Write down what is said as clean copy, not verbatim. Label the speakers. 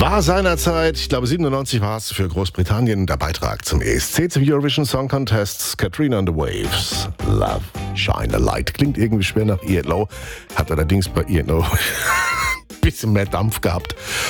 Speaker 1: War seinerzeit, ich glaube 97 war es, für Großbritannien der Beitrag zum ESC, zum Eurovision Song Contest. Katrina and the Waves, Love, Shine a Light. Klingt irgendwie schwer nach ELO, hat allerdings bei ELO ein bisschen mehr Dampf gehabt.